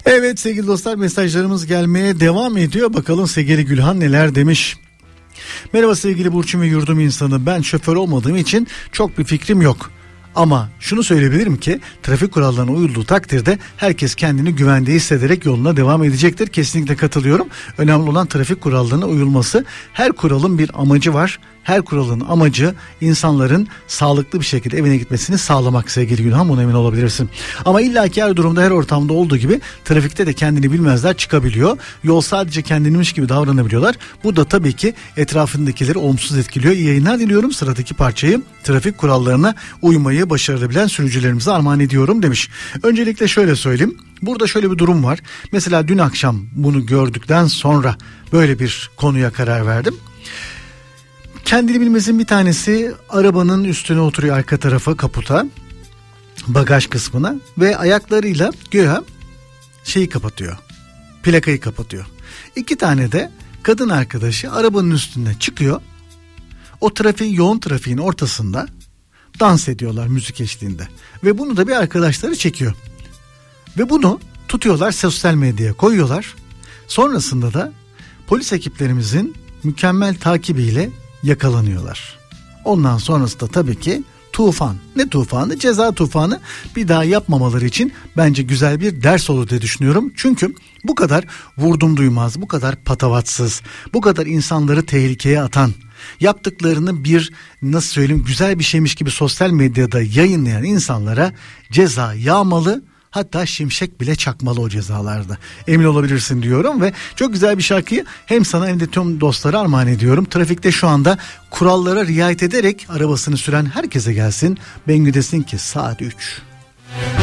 Evet sevgili dostlar, mesajlarımız gelmeye devam ediyor. Bakalım sevgili Gülhan neler demiş. Merhaba sevgili Burçin ve yurdum insanı. Ben şoför olmadığım için çok bir fikrim yok. Ama şunu söyleyebilirim ki trafik kurallarına uyulduğu takdirde herkes kendini güvende hissederek yoluna devam edecektir. Kesinlikle katılıyorum. Önemli olan trafik kurallarına uyulması. Her kuralın bir amacı var. Her kuralın amacı insanların sağlıklı bir şekilde evine gitmesini sağlamak sevgili Gülhan, buna emin olabilirsin. Ama illaki her durumda, her ortamda olduğu gibi trafikte de kendini bilmezler çıkabiliyor. Yol sadece kendinmiş gibi davranabiliyorlar. Bu da tabii ki etrafındakileri olumsuz etkiliyor. İyi yayınlar diliyorum. Sıradaki parçayı trafik kurallarına uymayı başarabilen sürücülerimize armağan ediyorum demiş. Öncelikle şöyle söyleyeyim. Burada şöyle bir durum var. Mesela dün akşam bunu gördükten sonra böyle bir konuya karar verdim. Kendini bilmezin bir tanesi arabanın üstüne oturuyor, arka tarafa, kaputa, bagaj kısmına ve ayaklarıyla güya şeyi kapatıyor, plakayı kapatıyor. İki tane de kadın arkadaşı arabanın üstüne çıkıyor, o yoğun trafiğin ortasında dans ediyorlar müzik eşliğinde ve bunu da bir arkadaşları çekiyor ve bunu tutuyorlar, sosyal medyaya koyuyorlar. Sonrasında da polis ekiplerimizin mükemmel takibiyle yakalanıyorlar. Ondan sonrası da tabii ki tufan. Ne tufanı? Ceza tufanı. Bir daha yapmamaları için bence güzel bir ders olur diye düşünüyorum. Çünkü bu kadar vurdum duymaz, bu kadar patavatsız, bu kadar insanları tehlikeye atan, yaptıklarını bir, nasıl söyleyeyim, güzel bir şeymiş gibi sosyal medyada yayınlayan insanlara ceza yağmalı. Hatta şimşek bile çakmalı o cezalarda. Emin olabilirsin diyorum ve çok güzel bir şarkıyı hem sana hem de tüm dostlara armağan ediyorum. Trafikte şu anda kurallara riayet ederek arabasını süren herkese gelsin. Bengü desin ki saat 3.